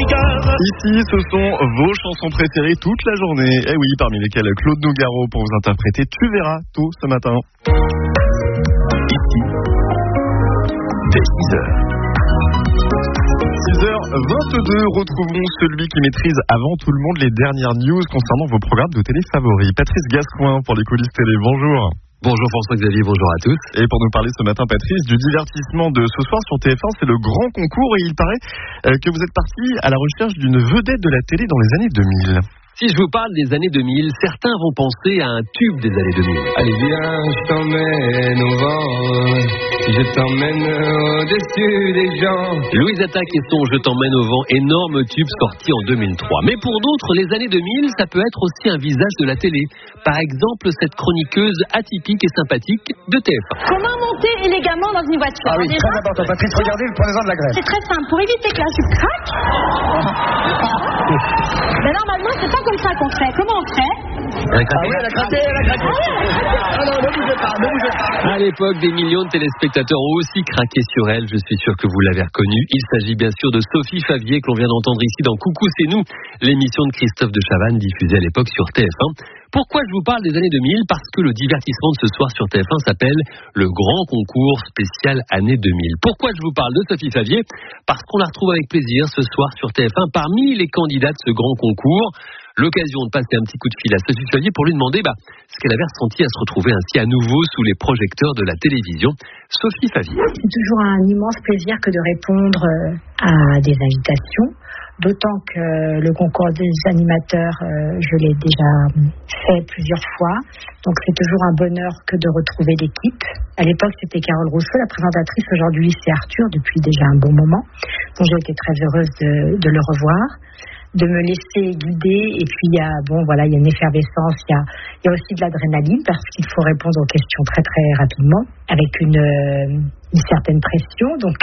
Ici, ce sont vos chansons préférées toute la journée. Eh oui, parmi lesquelles Claude Nougaro pour vous interpréter Tu verras tôt ce matin. Ici, dès 6h. 6h22, retrouvons celui qui maîtrise avant tout le monde les dernières news concernant vos programmes de télé favoris. Patrice Gascoin pour les coulisses télé. Bonjour. Bonjour François-Xavier, bonjour à tous. Et pour nous parler ce matin, Patrice, du divertissement de ce soir sur TF1, c'est le grand concours et il paraît que vous êtes parti à la recherche d'une vedette de la télé dans les années 2000. Si je vous parle des années 2000, certains vont penser à un tube des années 2000. Allez viens, je t'emmène au vent, je t'emmène au-dessus des gens. Louise Attaque et son Je t'emmène au vent, énorme tube sorti en 2003. Mais pour d'autres, les années 2000, ça peut être aussi un visage de la télé. Par exemple, cette chroniqueuse atypique et sympathique de TF1. Comment monter élégamment dans une voiture? Ah oui, c'est très important. Patrice, regardez, prenez-en de la graisse. C'est très simple. Pour éviter que la jupe craque, ben normalement, c'est pas comme ça qu'on fait. Comment on fait? Ah oui, elle a craqué. Ah non, ne bougez pas. À l'époque, des millions de téléspectateurs ont aussi craqué sur elle. Je suis sûr que vous l'avez reconnue. Il s'agit bien sûr de Sophie Favier, que l'on vient d'entendre ici dans Coucou, c'est nous, l'émission de Christophe de Chavannes diffusée à l'époque sur TF1. Pourquoi je vous parle des années 2000? Parce que le divertissement de ce soir sur TF1 s'appelle le Grand Concours spécial année 2000. Pourquoi je vous parle de Sophie Favier? Parce qu'on la retrouve avec plaisir ce soir sur TF1 parmi les candidats de ce grand concours. L'occasion de passer un petit coup de fil à Sophie Favier pour lui demander ce qu'elle avait ressenti à se retrouver ainsi à nouveau sous les projecteurs de la télévision. Sophie Favier. C'est toujours un immense plaisir que de répondre à des invitations, d'autant que le concours des animateurs, je l'ai déjà fait plusieurs fois, donc c'est toujours un bonheur que de retrouver l'équipe. À l'époque, c'était Carole Rousseau, la présentatrice. Aujourd'hui, c'est Arthur, depuis déjà un bon moment. Donc j'ai été très heureuse de le revoir, de me laisser guider, et puis il y a une effervescence, il y a aussi de l'adrénaline parce qu'il faut répondre aux questions très très rapidement avec une certaine pression, donc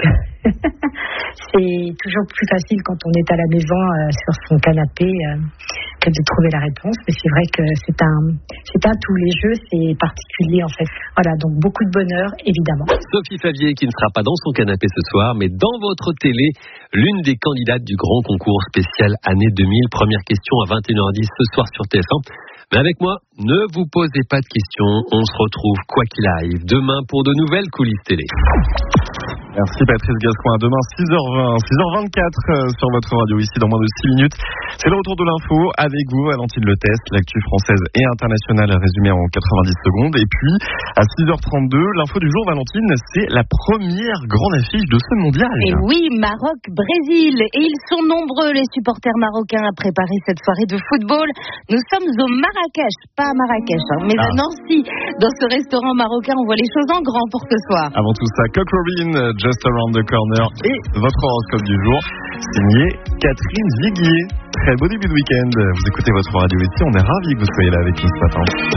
c'est toujours plus facile quand on est à la maison sur son canapé que de trouver la réponse, mais c'est vrai que c'est un tous les jeux, c'est particulier en fait. Voilà, donc beaucoup de bonheur évidemment. Sophie Favier qui ne sera pas dans son canapé ce soir, mais dans votre télé, l'une des candidates du grand concours spécial année 2000. Première question à 21h10 ce soir sur TF1. Mais avec moi, ne vous posez pas de questions, on se retrouve quoi qu'il arrive demain pour de nouvelles coulisses télé. Merci Patrice Gascoin. Demain 6h20, 6h24 sur votre radio ici dans moins de 6 minutes. C'est le retour de l'info avec vous, Valentine Leteste, l'actu française et internationale résumée en 90 secondes. Et puis à 6h32, l'info du jour, Valentine, c'est la première grande affiche de ce mondial. Et oui, Maroc-Brésil. Et ils sont nombreux les supporters marocains à préparer cette soirée de football. Nous sommes au Marrakech, pas à Marrakech, mais à Nancy. Dans ce restaurant marocain, on voit les choses en grand pour ce soir. Avant tout ça, Coq Robin, Just Around the Corner et votre horoscope du jour, signé Catherine Viguier. Très beau début de week-end. Vous écoutez votre radio ici, on est ravis que vous soyez là avec nous ce matin.